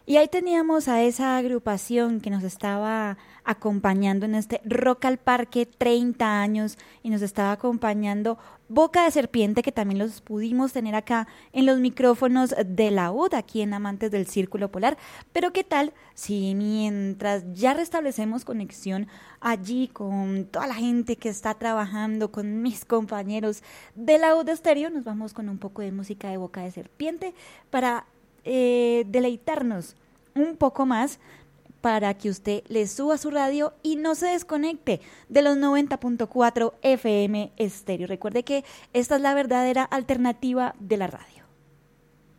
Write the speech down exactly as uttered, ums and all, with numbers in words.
Y ahí teníamos a esa agrupación que nos estaba acompañando en este Rock al Parque treinta años y nos estaba acompañando Boca de Serpiente, que también los pudimos tener acá en los micrófonos de la U D, aquí en Amantes del Círculo Polar. Pero ¿qué tal si mientras ya restablecemos conexión allí con toda la gente que está trabajando, con mis compañeros de la U D Estéreo, nos vamos con un poco de música de Boca de Serpiente para eh, deleitarnos un poco más, para que usted le suba su radio y no se desconecte de los noventa punto cuatro F M Estéreo. Recuerde que esta es la verdadera alternativa de la radio.